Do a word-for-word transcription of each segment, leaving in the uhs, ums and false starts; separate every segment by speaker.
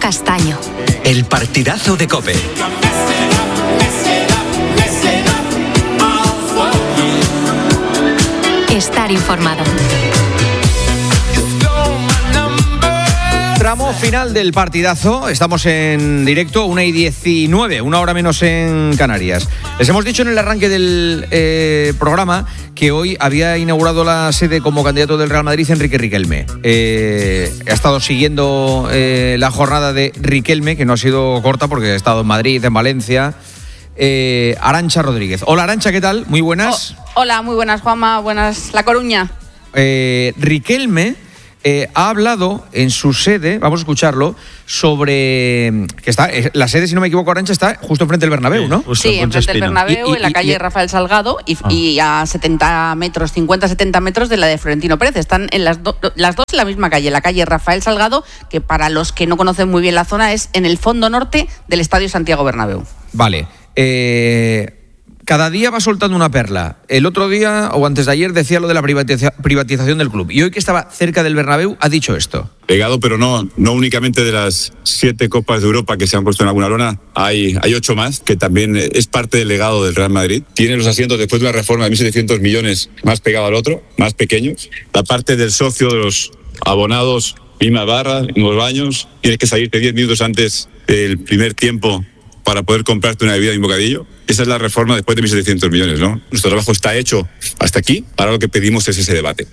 Speaker 1: Castaño.
Speaker 2: El partidazo de COPE.
Speaker 1: Estar informado.
Speaker 3: Tramo final del partidazo, estamos en directo, una y diecinueve, una hora menos en Canarias. Les hemos dicho en el arranque del eh, programa que hoy había inaugurado la sede como candidato del Real Madrid Enrique Riquelme. Eh, ha estado siguiendo eh, la jornada de Riquelme, que no ha sido corta porque ha estado en Madrid, en Valencia. Eh, Arantxa Rodríguez. Hola Arantxa, ¿qué tal? Muy buenas.
Speaker 4: Oh, hola, muy buenas Juanma, buenas La Coruña.
Speaker 3: Eh, Riquelme Eh, ha hablado en su sede, vamos a escucharlo, sobre que está la sede, si no me equivoco, Arantxa, está justo enfrente del Bernabéu, ¿no?
Speaker 4: Sí, enfrente del Bernabéu, y, y, en la calle y, Rafael Salgado y, ah. y a setenta metros, cincuenta a setenta metros de la de Florentino Pérez. Están en las, do, las dos en la misma calle, la calle Rafael Salgado, que para los que no conocen muy bien la zona es en el fondo norte del Estadio Santiago Bernabéu.
Speaker 3: Vale. Eh... Cada día va soltando una perla. El otro día, o antes de ayer, decía lo de la privatiza- privatización del club. Y hoy que estaba cerca del Bernabéu, ha dicho esto.
Speaker 5: Legado, pero no, no únicamente de las siete Copas de Europa que se han puesto en alguna lona. Hay, hay ocho más, que también es parte del legado del Real Madrid. Tiene los asientos después de una reforma de mil setecientos millones más pegado al otro, más pequeños. La parte del socio de los abonados, misma barra, mismos baños. Tienes que salirte diez minutos antes del primer tiempo para poder comprarte una bebida y un bocadillo. Esa es la reforma después de mil setecientos millones, ¿no? Nuestro trabajo está hecho hasta aquí, ahora lo que pedimos es ese debate.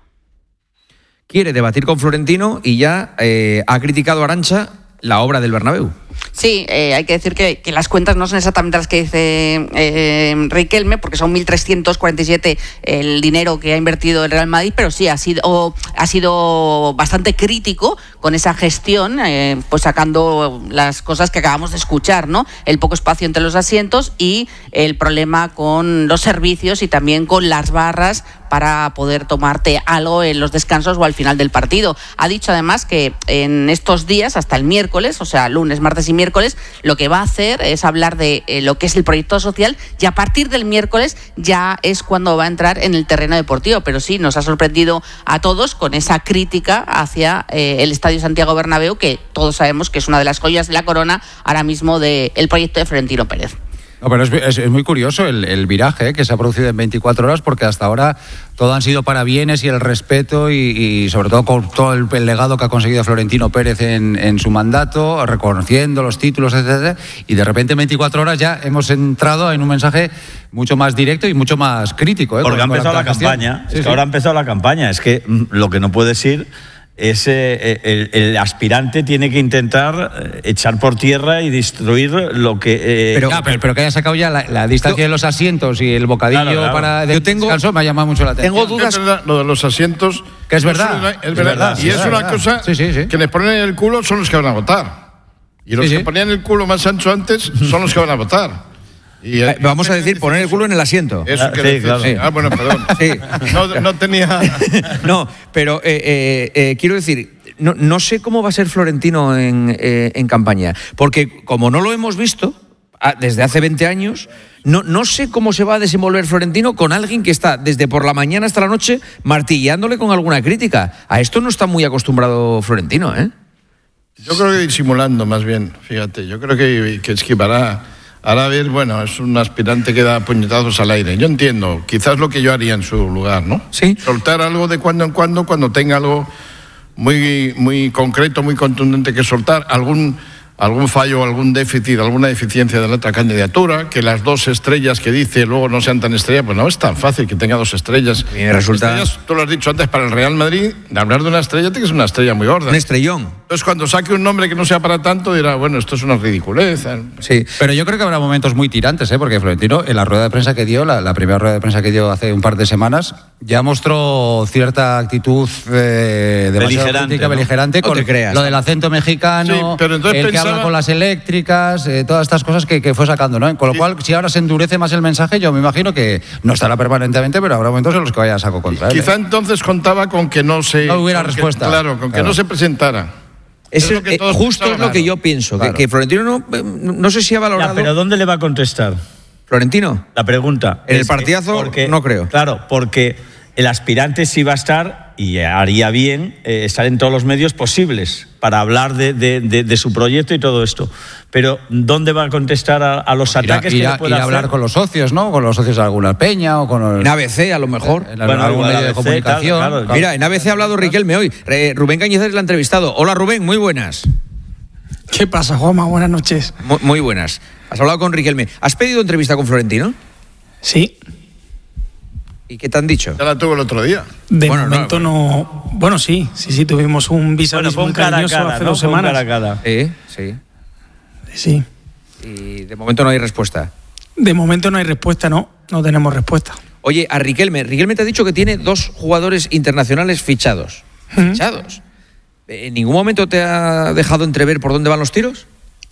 Speaker 3: Quiere debatir con Florentino y ya eh, ha criticado a Arantxa la obra del Bernabéu.
Speaker 4: Sí, eh, hay que decir que, que las cuentas no son exactamente las que dice eh, Riquelme, porque son mil trescientos cuarenta y siete el dinero que ha invertido el Real Madrid, pero sí ha sido, oh, ha sido bastante crítico con esa gestión, eh, pues sacando las cosas que acabamos de escuchar, ¿no? El poco espacio entre los asientos y el problema con los servicios y también con las barras para poder tomarte algo en los descansos o al final del partido. Ha dicho además que en estos días, hasta el miércoles, o sea, lunes, martes y miércoles, lo que va a hacer es hablar de eh, lo que es el proyecto social, y a partir del miércoles ya es cuando va a entrar en el terreno deportivo. Pero sí, nos ha sorprendido a todos con esa crítica hacia eh, el Estadio Santiago Bernabéu, que todos sabemos que es una de las joyas de la corona ahora mismo del proyecto de Florentino Pérez.
Speaker 6: No, pero es, es, es muy curioso el, el viraje, ¿eh? que se ha producido en veinticuatro horas, porque hasta ahora todo han sido parabienes y el respeto y, y sobre todo con todo el, el legado que ha conseguido Florentino Pérez en, en su mandato, reconociendo los títulos, etcétera. Y de repente en veinticuatro horas ya hemos entrado en un mensaje mucho más directo y mucho más crítico. ¿eh?
Speaker 7: Porque
Speaker 6: con,
Speaker 7: ha empezado
Speaker 6: la
Speaker 7: la campaña.
Speaker 6: Sí,
Speaker 7: es que
Speaker 6: sí.
Speaker 7: ahora ha empezado la campaña. Es que lo que no puede decir... Es, eh, el, el aspirante tiene que intentar echar por tierra y destruir lo que... Eh,
Speaker 6: pero, ah, pero, pero que haya sacado ya la, la distancia yo, de los asientos y el bocadillo claro, claro. para de, yo tengo, descanso me ha llamado mucho la atención.
Speaker 8: Tengo dudas. Es verdad, lo de los asientos...
Speaker 6: Que es verdad.
Speaker 8: Es, es verdad. verdad. Y es, es una verdad. cosa sí, sí, sí. que les ponen en el culo son los que van a votar. Y los sí, que sí. ponían el culo más ancho antes son los que van a votar.
Speaker 3: Y el, eh, vamos a decir, poner el culo en el asiento.
Speaker 8: Eso que sí, claro. sí. Ah, bueno, perdón. Sí. No, no tenía...
Speaker 3: No, pero eh, eh, eh, quiero decir... No, no sé cómo va a ser Florentino en, eh, en campaña, porque como no lo hemos visto desde hace veinte años, no, no sé cómo se va a desenvolver Florentino con alguien que está desde por la mañana hasta la noche martilleándole con alguna crítica. A esto no está muy acostumbrado Florentino, ¿eh?
Speaker 8: Yo creo que disimulando más bien, fíjate, yo creo que, que esquivará. Ahora a ver, bueno, es un aspirante que da puñetazos al aire. Yo entiendo, quizás lo que yo haría en su lugar, ¿no?
Speaker 3: Sí.
Speaker 8: Soltar algo de cuando en cuando, cuando tenga algo muy, muy concreto, muy contundente que soltar, algún, algún fallo, algún déficit, alguna deficiencia de la otra candidatura, que las dos estrellas que dice luego no sean tan estrellas, pues no es tan fácil que tenga dos estrellas.
Speaker 3: Y resulta...
Speaker 8: Estrellas, tú lo has dicho antes, para el Real Madrid, de hablar de una estrella tiene que ser una estrella muy gorda.
Speaker 3: Un estrellón.
Speaker 8: Entonces cuando saque un nombre que no sea para tanto dirá, bueno, esto es una ridiculez.
Speaker 6: Sí, pero yo creo que habrá momentos muy tirantes, ¿eh? Porque Florentino, en la rueda de prensa que dio, la, la primera rueda de prensa que dio hace un par de semanas, ya mostró cierta actitud eh, demasiado crítica,
Speaker 7: ¿no?
Speaker 6: beligerante,
Speaker 3: no
Speaker 6: con
Speaker 3: creas,
Speaker 6: lo del acento mexicano,
Speaker 8: sí, pero entonces
Speaker 6: el
Speaker 8: pensaba...
Speaker 6: que habla con las eléctricas, eh, todas estas cosas que, que fue sacando, ¿no? Con lo sí. cual, si ahora se endurece más el mensaje, yo me imagino que no estará permanentemente, pero habrá momentos en los que vaya a saco contra él.
Speaker 8: Quizá
Speaker 6: ¿eh?
Speaker 8: entonces contaba con que no se...
Speaker 6: No hubiera respuesta.
Speaker 8: Que, claro, con que
Speaker 6: claro.
Speaker 8: no se presentara.
Speaker 3: Es es que eh, justo es lo que yo pienso, claro. que, que Florentino no, no sé si ha valorado...
Speaker 7: Ya, pero ¿dónde le va a contestar?
Speaker 3: ¿Florentino?
Speaker 7: La pregunta.
Speaker 3: En el partidazo
Speaker 7: porque,
Speaker 3: no creo.
Speaker 7: Claro, porque el aspirante sí va a estar y haría bien eh, estar en todos los medios posibles para hablar de, de, de, de su proyecto y todo esto. Pero ¿dónde va a contestar a, a los
Speaker 6: ir a,
Speaker 7: ataques
Speaker 6: ir
Speaker 7: que
Speaker 6: a,
Speaker 7: le pueda
Speaker 6: ir a
Speaker 7: hacer?
Speaker 6: hablar con los socios, ¿no? Con los socios de alguna peña o con los...
Speaker 3: En A B C, a lo mejor.
Speaker 6: En
Speaker 7: Bueno,
Speaker 6: algún
Speaker 7: igual
Speaker 6: medio de
Speaker 7: A B C,
Speaker 6: comunicación.
Speaker 7: claro, claro.
Speaker 3: Mira, en A B C ha hablado Riquelme hoy. Eh, Rubén Cañizares la ha entrevistado. Hola, Rubén, muy buenas.
Speaker 1: ¿Qué pasa, Juanma? Buenas noches.
Speaker 3: Muy, muy buenas. Has hablado con Riquelme. ¿Has pedido entrevista con Florentino?
Speaker 1: Sí,
Speaker 3: ¿Y qué te han dicho?
Speaker 8: Ya la tuvo el otro día.
Speaker 1: de
Speaker 3: Bueno, no,
Speaker 1: momento no, Bueno, sí, sí, sí, tuvimos un vis a
Speaker 7: Bueno,
Speaker 1: vis
Speaker 7: pon
Speaker 1: muy
Speaker 7: cara a
Speaker 1: cariñoso
Speaker 7: cara,
Speaker 1: hace
Speaker 7: ¿no?
Speaker 1: dos
Speaker 7: Pon
Speaker 1: semanas.
Speaker 7: cara a cara.
Speaker 3: Sí, sí.
Speaker 1: Sí.
Speaker 3: Y de momento no hay respuesta.
Speaker 1: De momento no hay respuesta, no. No tenemos respuesta.
Speaker 3: Oye, a Riquelme. Riquelme te ha dicho que tiene dos jugadores internacionales fichados.
Speaker 1: Ujú.
Speaker 3: ¿Fichados? ¿En ningún momento te ha dejado entrever por dónde van los tiros?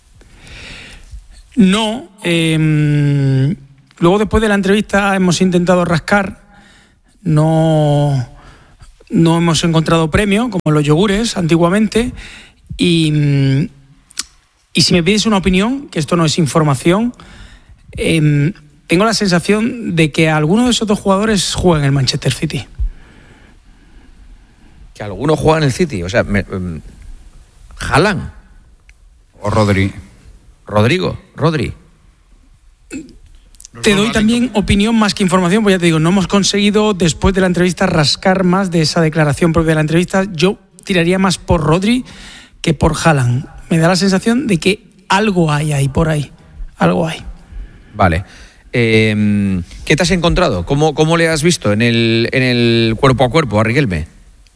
Speaker 1: No. eh, luego, después de la entrevista, hemos intentado rascar. No, no hemos encontrado premio, como los yogures antiguamente. Y, y si me pides una opinión, que esto no es información, eh, tengo la sensación de que alguno de esos dos jugadores juega en el Manchester City.
Speaker 3: Que alguno juega en el City. O sea, me, um, Haaland.
Speaker 6: O Rodri.
Speaker 3: Rodrigo. Rodri.
Speaker 1: Te doy también opinión más que información, pues ya te digo, no hemos conseguido después de la entrevista rascar más de esa declaración propia de la entrevista. Yo tiraría más por Rodri que por Haaland. Me da la sensación de que algo hay ahí por ahí, algo hay.
Speaker 3: Vale. Eh, ¿Qué te has encontrado? ¿Cómo, cómo le has visto en el, en el cuerpo a cuerpo a Riquelme?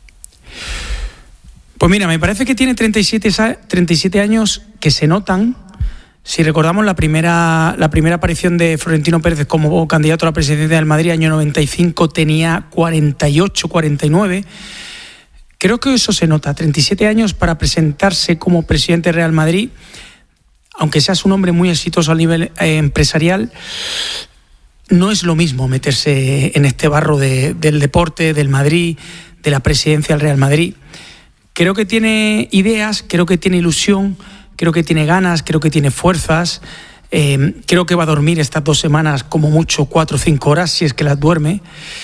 Speaker 1: Pues mira, me parece que tiene treinta y siete, treinta y siete años que se notan. Si recordamos la primera, la primera aparición de Florentino Pérez como candidato a la presidencia del Madrid, año noventa y cinco, tenía cuarenta y ocho, cuarenta y nueve. Creo que eso se nota. treinta y siete años para presentarse como presidente de Real Madrid, aunque seas un hombre muy exitoso a nivel eh, empresarial, no es lo mismo meterse en este barro de, del deporte, del Madrid, de la presidencia del Real Madrid. Creo que tiene ideas, creo que tiene ilusión, creo que tiene ganas, creo que tiene fuerzas. Eh, creo que va a dormir estas dos semanas como mucho cuatro o cinco horas, si es que las duerme.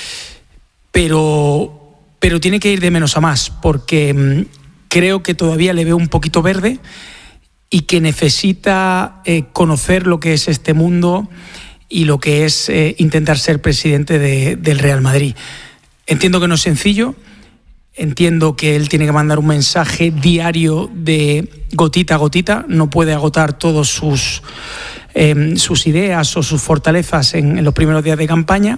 Speaker 1: Pero, pero tiene que ir de menos a más, porque mm, creo que todavía le veo un poquito verde y que necesita eh, conocer lo que es este mundo y lo que es eh, intentar ser presidente de, del Real Madrid. Entiendo que no es sencillo. Entiendo que él tiene que mandar un mensaje diario de gotita a gotita, no puede agotar todas sus, eh, sus ideas o sus fortalezas en, en los primeros días de campaña,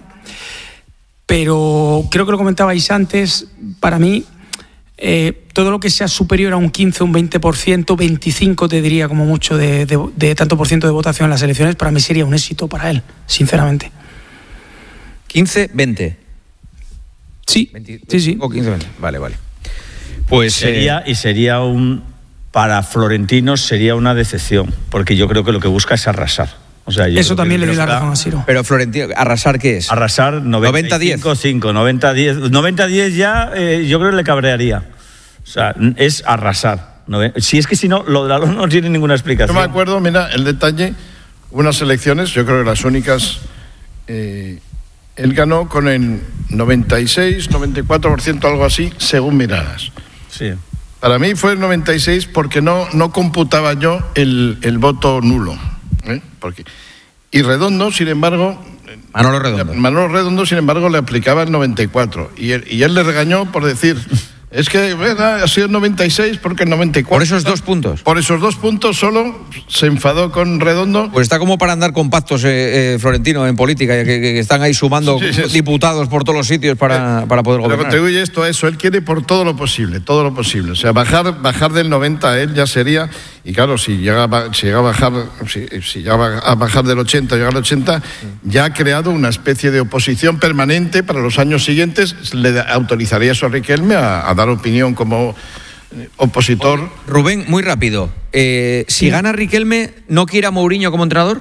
Speaker 1: pero creo que lo comentabais antes, para mí eh, todo lo que sea superior a un quince, un veinte por ciento, veinticinco te diría como mucho de, de, de tanto por ciento de votación en las elecciones, para mí sería un éxito para él, sinceramente.
Speaker 3: quince, veinte.
Speaker 1: Sí,
Speaker 3: veinte,
Speaker 1: sí, sí.
Speaker 3: O quince, veinte. Vale, vale. Pues
Speaker 7: Sería,
Speaker 3: eh,
Speaker 7: y sería un, para Florentino sería una decepción, porque yo creo que lo que busca es arrasar. O sea, yo
Speaker 1: Eso
Speaker 7: creo
Speaker 1: también
Speaker 7: que
Speaker 1: le doy la
Speaker 7: busca
Speaker 1: razón a Siro.
Speaker 3: pero Florentino, ¿arrasar qué es?
Speaker 7: Arrasar noventa y cinco cinco, noventa diez. noventa diez ya eh, yo creo que le cabrearía. O sea, es arrasar. Si es que si no, lo de la luz no tiene ninguna
Speaker 8: Yo
Speaker 7: explicación.
Speaker 8: me acuerdo, mira, el detalle, unas elecciones, yo creo que las únicas, eh, él ganó con el noventa y seis, noventa y cuatro por ciento, algo así, según miradas.
Speaker 7: Sí.
Speaker 8: Para mí fue el noventa y seis porque no, no computaba yo el, el voto nulo. ¿eh? Porque, y Redondo, sin embargo...
Speaker 3: Manolo Redondo.
Speaker 8: Manolo Redondo, sin embargo, le aplicaba el noventa y cuatro. Y él, y él le regañó por decir... Es que ¿verdad? Ha sido el noventa y seis porque el noventa y cuatro...
Speaker 3: Por esos dos puntos.
Speaker 8: Por esos dos puntos solo se enfadó con Redondo.
Speaker 3: Pues está como para andar con pactos, eh, eh, Florentino, en política, que, que están ahí sumando
Speaker 8: Sí, sí, sí.
Speaker 3: diputados por todos los sitios para,
Speaker 8: Eh,
Speaker 3: para poder
Speaker 8: Pero
Speaker 3: gobernar.
Speaker 8: contribuye esto a eso. Él quiere por todo lo posible, todo lo posible. O sea, bajar, bajar del noventa a él ya sería... Y claro, si llega a, ba- si llega a bajar si, si llega a bajar del ochenta, llegar al ochenta, ya ha creado una especie de oposición permanente para los años siguientes. Le da- autorizaría eso a Riquelme a, a dar opinión como eh, opositor.
Speaker 3: Rubén, muy rápido. Eh, si gana Riquelme, ¿no quiere a Mourinho como entrenador?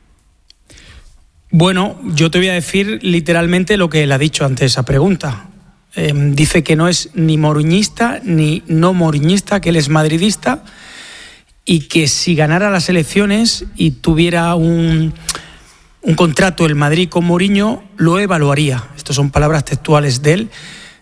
Speaker 1: Bueno, yo te voy a decir literalmente lo que él ha dicho ante esa pregunta. Eh, dice que no es ni mourinhista ni no mourinhista, que él es madridista y que si ganara las elecciones y tuviera un, un contrato el Madrid con Mourinho, lo evaluaría. Estas son palabras textuales de él.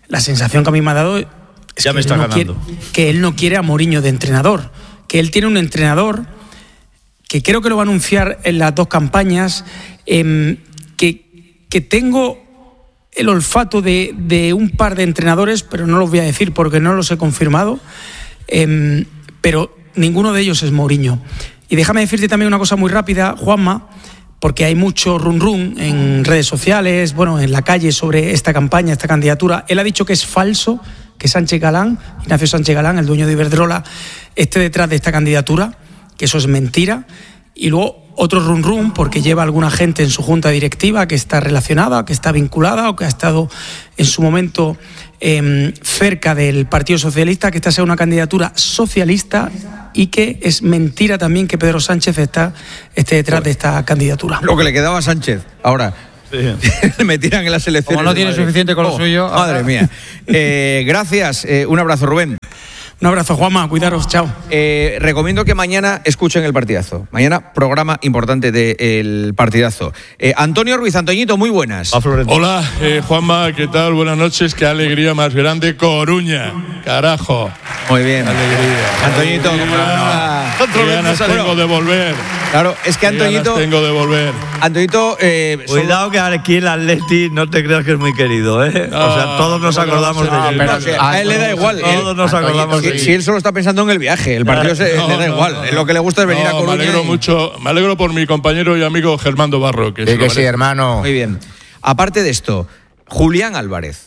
Speaker 1: la sensación que a mí me ha dado es
Speaker 7: ya
Speaker 1: que,
Speaker 7: me está
Speaker 1: él no
Speaker 7: ganando.
Speaker 1: quiere, que él no quiere a Mourinho de entrenador, que él tiene un entrenador que creo que lo va a anunciar en las dos campañas, eh, que, que tengo el olfato de, de un par de entrenadores, pero no los voy a decir porque no los he confirmado, eh, pero ninguno de ellos es Mourinho. Y déjame decirte también una cosa muy rápida, Juanma, porque hay mucho run run en redes sociales, bueno, en la calle sobre esta campaña, esta candidatura. Él ha dicho que es falso que Sánchez Galán, Ignacio Sánchez Galán, el dueño de Iberdrola, esté detrás de esta candidatura, que eso es mentira. Y luego otro run run, porque lleva alguna gente en su junta directiva que está relacionada, que está vinculada o que ha estado en su momento eh, cerca del Partido Socialista, que esta sea una candidatura socialista y que es mentira también que Pedro Sánchez está, esté detrás de esta candidatura.
Speaker 3: Lo que le quedaba a Sánchez ahora. Sí. Me tiran en las elecciones.
Speaker 6: Como no tiene suficiente con lo
Speaker 3: oh,
Speaker 6: suyo.
Speaker 3: Madre
Speaker 6: ahora...
Speaker 3: mía. Eh, gracias. Eh, un abrazo, Rubén.
Speaker 1: Un abrazo, Juanma. Cuidaros. Chao.
Speaker 3: Eh, recomiendo que mañana escuchen el partidazo. Mañana, programa importante del partidazo. Eh, Antonio Ruiz, Antoñito, muy buenas.
Speaker 9: Hola, eh, Juanma, ¿qué tal? Buenas noches. Qué alegría más grande. Coruña, carajo.
Speaker 3: Muy bien.
Speaker 9: Alegría.
Speaker 3: Antoñito, ¿cómo va?
Speaker 9: Qué ganas tengo de volver.
Speaker 3: Claro, es que Antoñito.
Speaker 9: tengo de volver.
Speaker 3: Antoñito. Eh,
Speaker 7: Cuidado
Speaker 3: solo...
Speaker 7: que aquí el Atleti no te creas que es muy querido, ¿eh?
Speaker 9: No,
Speaker 7: o sea, todos nos
Speaker 9: no,
Speaker 7: acordamos
Speaker 9: no,
Speaker 7: de
Speaker 9: no,
Speaker 7: él.
Speaker 9: pero
Speaker 3: No, sí, a él le da igual.
Speaker 7: Todos
Speaker 3: él,
Speaker 7: nos acordamos
Speaker 3: si,
Speaker 7: de él.
Speaker 3: si él solo está pensando en el viaje, el partido se,
Speaker 9: no,
Speaker 3: le da
Speaker 9: no,
Speaker 3: igual.
Speaker 9: no,
Speaker 3: no. Lo que le gusta es venir
Speaker 9: no,
Speaker 3: a Coruña.
Speaker 9: Me alegro
Speaker 3: y...
Speaker 9: mucho. Me alegro por mi compañero y amigo Germando Barro. Que,
Speaker 10: Sí, que sí, hermano.
Speaker 3: Muy bien. Aparte de esto, Julián Álvarez.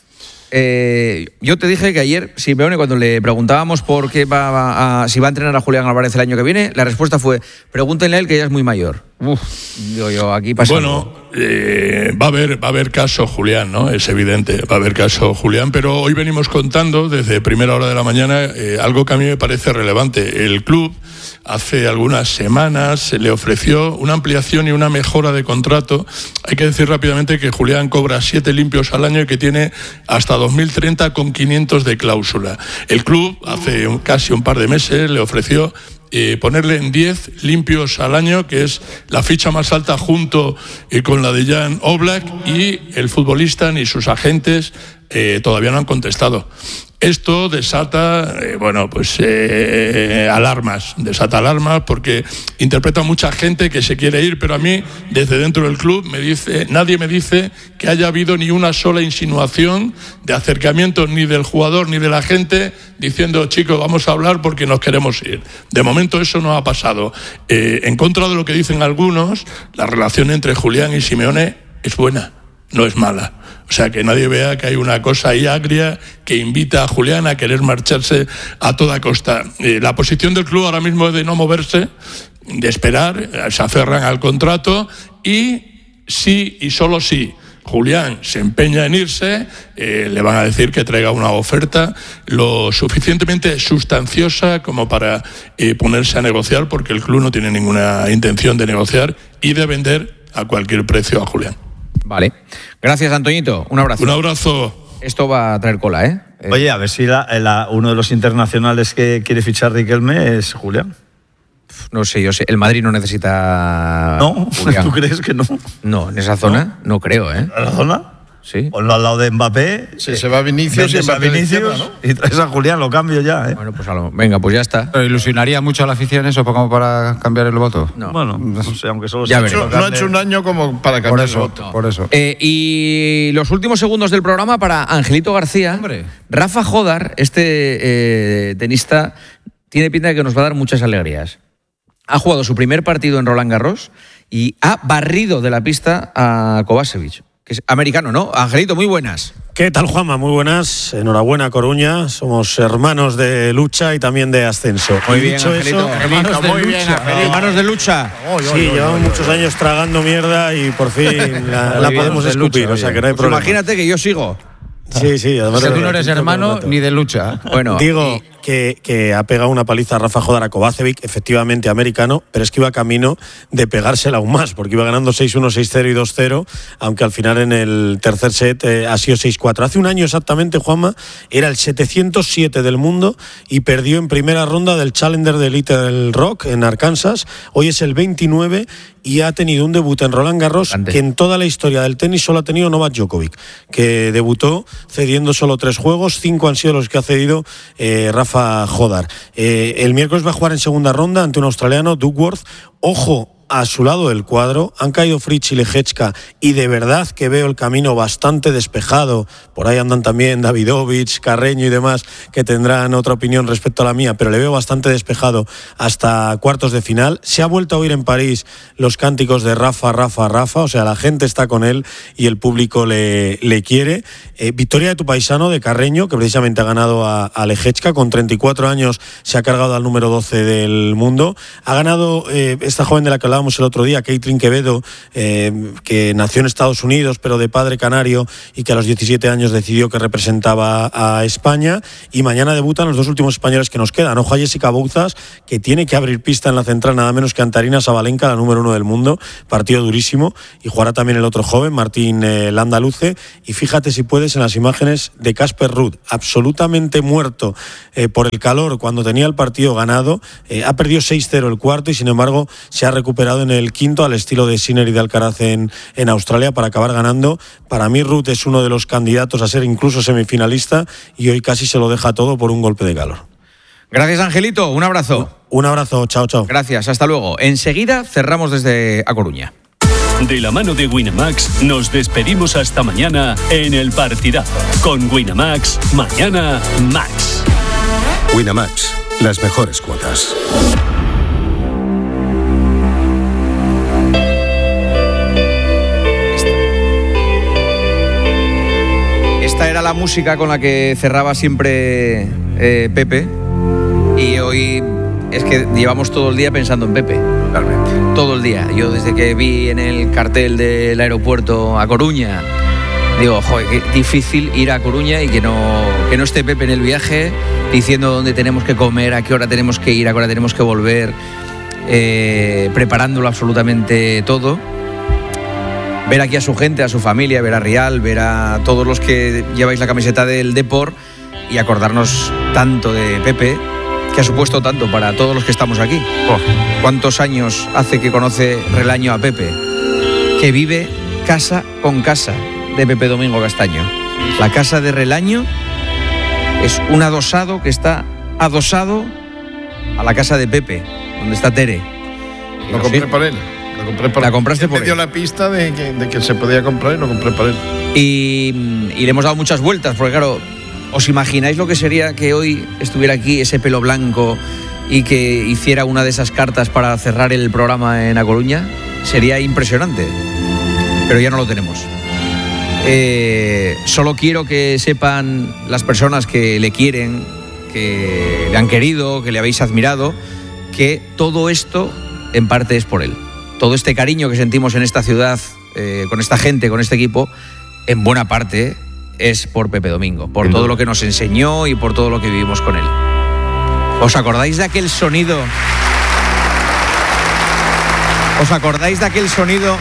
Speaker 3: Eh, yo te dije que ayer, Simeone, cuando le preguntábamos por qué va a, a, si va a entrenar a Julián Álvarez el año que viene, la respuesta fue: pregúntenle a él, que ya es muy mayor. Uf, digo yo, aquí pasa.
Speaker 9: Bueno, eh, va a haber va a haber caso Julián, ¿no? Es evidente, va a haber caso Julián, pero hoy venimos contando desde primera hora de la mañana eh, algo que a mí me parece relevante. El club hace algunas semanas se le ofreció una ampliación y una mejora de contrato. Hay que decir rápidamente que Julián cobra siete limpios al año y que tiene hasta dos mil treinta con quinientos de cláusula. El club hace un, casi un par de meses le ofreció Eh, ponerle en diez limpios al año, que es la ficha más alta junto eh, con la de Jan Oblak, y el futbolista ni sus agentes eh, todavía no han contestado. Esto desata, eh, bueno, pues eh, alarmas, desata alarmas porque interpreta mucha gente que se quiere ir, pero a mí, desde dentro del club, me dice, nadie me dice que haya habido ni una sola insinuación de acercamiento ni del jugador ni de la gente diciendo, chicos, vamos a hablar porque nos queremos ir. De momento eso no ha pasado. Eh, en contra de lo que dicen algunos, la relación entre Julián y Simeone es buena, no es mala. O sea, que nadie vea que hay una cosa ahí agria que invita a Julián a querer marcharse a toda costa. Eh, la posición del club ahora mismo es de no moverse, de esperar, se aferran al contrato y sí y solo sí Julián se empeña en irse, eh, le van a decir que traiga una oferta lo suficientemente sustanciosa como para eh, ponerse a negociar, porque el club no tiene ninguna intención de negociar y de vender a cualquier precio a Julián.
Speaker 3: Vale. Gracias, Antoñito. Un abrazo.
Speaker 9: Un abrazo.
Speaker 3: Esto va a traer cola, ¿eh?
Speaker 7: Oye, a ver si la, la, uno de los internacionales que quiere fichar Riquelme es Julián.
Speaker 3: No sé, yo sé. El Madrid no necesita.
Speaker 7: No,
Speaker 3: Julián.
Speaker 7: ¿tú crees que no?
Speaker 3: No, en esa zona no, no creo, ¿eh?
Speaker 7: ¿En la zona?
Speaker 3: Sí.
Speaker 7: Ponlo al lado de Mbappé.
Speaker 8: Si se va Vinicius y
Speaker 7: vendes a
Speaker 8: Mbappé de
Speaker 7: Vinicius
Speaker 8: izquierda,
Speaker 7: y traes a Julián, lo cambio ya, ¿eh?
Speaker 3: Bueno, pues a lo, venga, pues ya está.
Speaker 6: ¿Pero ilusionaría mucho a la afición eso como para cambiar el voto?
Speaker 3: No.
Speaker 7: Bueno, no sé, aunque solo
Speaker 3: Ya
Speaker 7: sea
Speaker 3: veremos.
Speaker 8: No ha hecho un año como para
Speaker 6: Por
Speaker 8: cambiar el
Speaker 6: eso,
Speaker 8: voto.
Speaker 6: por eso.
Speaker 3: Eh, y los últimos segundos del programa para Angelito García.
Speaker 6: Hombre.
Speaker 3: Rafa Jodar, este eh, tenista, tiene pinta de que nos va a dar muchas alegrías. Ha jugado su primer partido en Roland Garros y ha barrido de la pista a Kovacevic, que es americano, ¿no? Angelito, muy buenas.
Speaker 11: ¿Qué tal, Juanma? Muy buenas. Enhorabuena, Coruña. Somos hermanos de lucha y también de ascenso.
Speaker 3: Muy
Speaker 11: Y
Speaker 3: bien,
Speaker 11: dicho
Speaker 3: Angelito.
Speaker 11: eso,
Speaker 3: Hermanos de
Speaker 11: muy
Speaker 3: lucha.
Speaker 11: bien, Angelito.
Speaker 3: Hermanos de lucha.
Speaker 11: Sí, llevamos muchos años tragando mierda y por fin la, la
Speaker 3: Muy bien,
Speaker 11: podemos
Speaker 3: de
Speaker 11: escupir,
Speaker 3: lucha,
Speaker 11: o sea
Speaker 3: oye.
Speaker 11: que no hay
Speaker 3: Pues
Speaker 11: problema.
Speaker 3: imagínate que yo sigo.
Speaker 11: Sí, sí, además
Speaker 6: Es que
Speaker 11: de
Speaker 6: tú no
Speaker 11: verdad,
Speaker 6: eres
Speaker 11: tú
Speaker 6: hermano
Speaker 11: todo el
Speaker 6: ni de lucha.
Speaker 3: Bueno,
Speaker 11: Digo, que, que ha pegado una paliza a Rafa Jodar a Kovacevic, efectivamente americano, pero es que iba camino de pegársela aún más, porque iba ganando seis uno, seis cero y dos cero, aunque al final en el tercer set eh, ha sido seis cuatro. Hace un año exactamente, Juanma, era el setecientos siete del mundo y perdió en primera ronda del Challenger de Elite del Rock en Arkansas. Hoy es el veintinueve y ha tenido un debut en Roland Garros Ante. que en toda la historia del tenis solo ha tenido Novak Djokovic, que debutó cediendo solo tres juegos, cinco han sido los que ha cedido eh, Rafa Jodar. Eh, el miércoles va a jugar en segunda ronda ante un australiano, Duckworth. Ojo a su lado del cuadro, han caído Fritz y Leječka y de verdad que veo el camino bastante despejado. Por ahí andan también Davidovich, Carreño y demás, que tendrán otra opinión respecto a la mía, pero le veo bastante despejado hasta cuartos de final. Se ha vuelto a oír en París los cánticos de Rafa, Rafa, Rafa, o sea, la gente está con él y el público le, le quiere. Eh, victoria de tu paisano, de Carreño, que precisamente ha ganado a, a Leječka, con treinta y cuatro años se ha cargado al número doce del mundo. Ha ganado eh, esta joven de la que hablábamos el otro día, Caitlin Quevedo, eh, que nació en Estados Unidos pero de padre canario y que a los diecisiete años decidió que representaba a España, y mañana debutan los dos últimos españoles que nos quedan. Ojo a Jessica Bouzas, que tiene que abrir pista en la central nada menos que Antarina Sabalenka, la número uno del mundo, partido durísimo, y jugará también el otro joven, Martín eh, Landaluce, y fíjate si puedes en las imágenes de Casper Ruud, absolutamente muerto eh, por el calor cuando tenía el partido ganado, eh, ha perdido seis cero el cuarto y sin embargo se ha recuperado en el quinto al estilo de Sinner y de Alcaraz en, en Australia para acabar ganando. Para mí Ruud es uno de los candidatos a ser incluso semifinalista y hoy casi se lo deja todo por un golpe de calor.
Speaker 3: Gracias, Angelito, un abrazo.
Speaker 11: Un abrazo, chao, chao.
Speaker 3: Gracias, hasta luego. Enseguida cerramos desde A Coruña.
Speaker 10: De la mano de Winamax nos despedimos hasta mañana en el partidazo. Con Winamax, mañana Max.
Speaker 12: Winamax, las mejores cuotas.
Speaker 3: Esta era la música con la que cerraba siempre eh, Pepe, y hoy es que llevamos todo el día pensando en Pepe. Realmente. Todo el día. Yo desde que vi en el cartel del aeropuerto a Coruña, digo, joder, qué difícil ir a Coruña y que no, que no esté Pepe en el viaje diciendo dónde tenemos que comer, a qué hora tenemos que ir, a qué hora tenemos que volver, eh, preparándolo absolutamente todo. Ver aquí a su gente, a su familia, ver a Rial, ver a todos los que lleváis la camiseta del Depor y acordarnos tanto de Pepe, que ha supuesto tanto para todos los que estamos aquí. Oh, ¿cuántos años hace que conoce Relaño a Pepe? Que vive casa con casa de Pepe Domingo Castaño. La casa de Relaño es un adosado que está adosado a la casa de Pepe, donde está Tere.
Speaker 8: Lo no compré sé. por él. Lo compré por
Speaker 3: la
Speaker 8: él.
Speaker 3: compraste por él.
Speaker 8: Me dio la pista de que, de que se podía comprar y lo compré por él.
Speaker 3: Y, y le hemos dado muchas vueltas, porque claro, ¿os imagináis lo que sería que hoy estuviera aquí ese pelo blanco y que hiciera una de esas cartas para cerrar el programa en A Coruña? Sería impresionante, pero ya no lo tenemos. Eh, solo quiero que sepan las personas que le quieren, que le han querido, que le habéis admirado, que todo esto en parte es por él. Todo este cariño que sentimos en esta ciudad, eh, con esta gente, con este equipo, en buena parte es por Pepe Domingo, por todo lo que nos enseñó y por todo lo que vivimos con él. ¿Os acordáis de aquel sonido? ¿Os acordáis de aquel sonido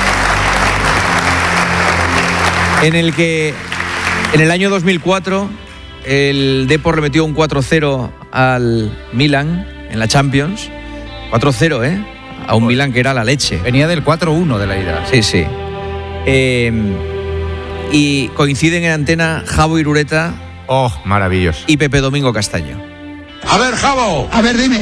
Speaker 3: en el que en el año dos mil cuatro el Depor le metió un cuatro cero al Milan en la Champions? cuatro cero, ¿eh? A un Milan que era la leche.
Speaker 6: Venía del cuatro uno de la ida.
Speaker 3: Sí, sí. Eh, y coinciden en antena Javo Irureta.
Speaker 13: Oh, maravilloso.
Speaker 3: Y Pepe Domingo Castaño.
Speaker 14: A ver, Javo. A ver, dime.